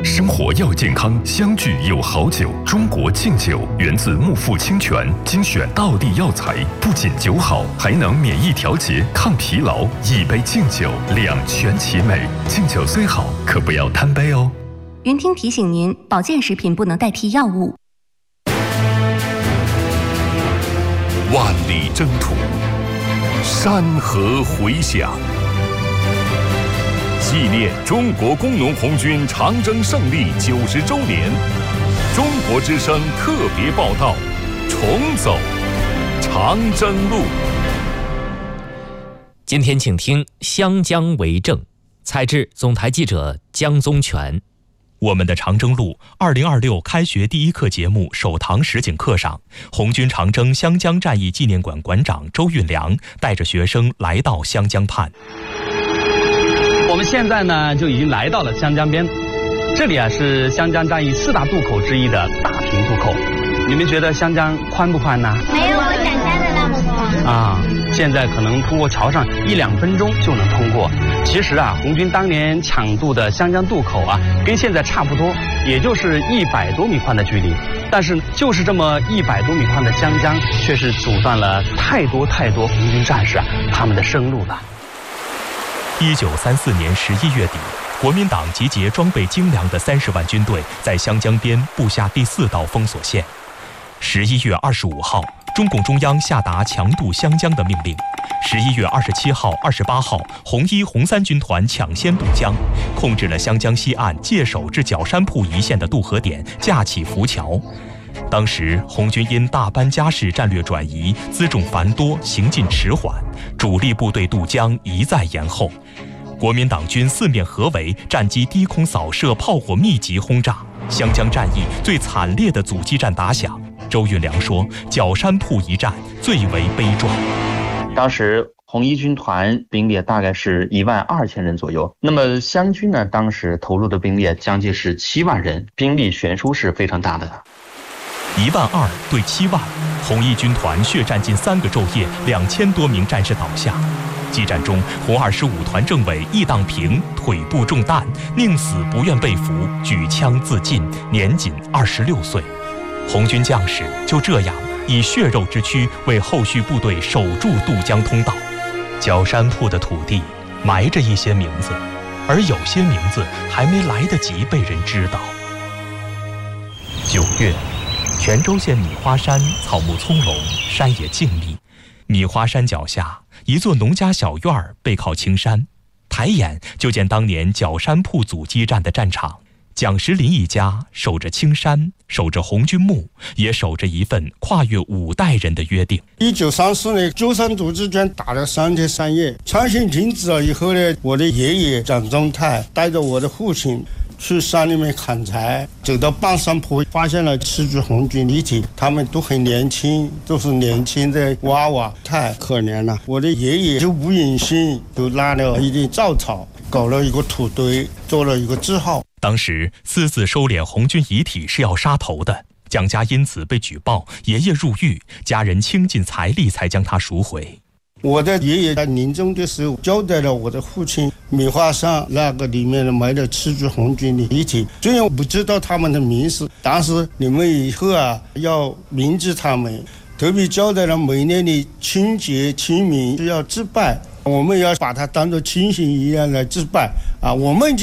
生活要健康，相聚有好酒。中国敬酒源自木富清泉精选道地药材，不仅酒好，还能免疫调节、抗疲劳。一杯敬酒，两全其美。敬酒虽好，可不要贪杯哦。 云听提醒您，保健食品不能代替药物。 万里征途，山河回响。纪念中国工农红军长征胜利90周年，中国之声特别报道：重走长征路。 今天请听湘江为证，采制总台记者江宗全。 我们的长征路2026开学第一课节目首堂实景课上，红军长征湘江战役纪念馆馆长周运良带着学生来到湘江畔。 我们现在呢就已经来到了湘江边，这里啊是湘江战役4大渡口之一的大平渡口。你们觉得湘江宽不宽呢？ 没有我想象的那么宽啊！现在可能通过桥上1-2分钟就能通过。其实啊，红军当年抢渡的湘江渡口啊，跟现在差不多，也就是100多米宽的距离。但是就是这么100多米宽的湘江，却是阻断了太多红军战士啊他们的生路了。 1934年11月底，国民党集结装备精良的30万军队，在湘江边布下第4道封锁线。11月25号，中共中央下达强渡湘江的命令。11月27号、28号，红1、红3军团抢先渡江，控制了湘江西岸界首至角山铺一线的渡河点架起浮桥。当时红军因大班家事战略转移，辎重繁多，行进迟缓，主力部队渡江一再延后。国民党军4面合围，战机低空扫射，炮火密集轰炸，湘江战役最惨烈的阻击战打响。周运良说，角山铺一战最为悲壮。 当时红1军团兵力大概是12000人左右，那么湘军呢，当时投入的兵力将近是7万人，兵力悬殊是非常大的。 12000对7万，红1军团血战近3个昼夜，2000多名战士倒下。激战中，红25团政委易当平腿部中弹，宁死不愿被俘，举枪自尽，年仅26岁。红军将士就这样以血肉之躯为后续部队守住渡江通道。角山铺的土地埋着一些名字，而有些名字还没来得及被人知道。9月，泉州县米花山草木葱茏，山野静谧。米花山脚下一座农家小院背靠青山，抬眼就见当年角山铺阻击战的战场。蒋石林一家守着青山，守着红军墓，也守着一份跨越5代人的约定。 1934年九三阻击战打了3天3夜，枪声停止了以后呢，我的爷爷蒋宗泰带着我的父亲去山里面砍柴，走到半山坡，发现了7具红军遗体，他们都很年轻，都是年轻的娃娃，太可怜了。我的爷爷就无影心，就拉了一点稻草，搞了一个土堆，做了一个字号。 当时私自收敛红军遗体是要杀头的，蒋家因此被举报，爷爷入狱，家人倾尽财力才将他赎回。 我的爷爷在临终的时候交代了我的父亲，米花山那个里面埋了7具红军的遗体，虽然我不知道他们的名字，但是你们以后啊要铭记他们，特别交代了每年的春节清明是要祭拜，我们要把它当作亲情一样来祭拜啊，我们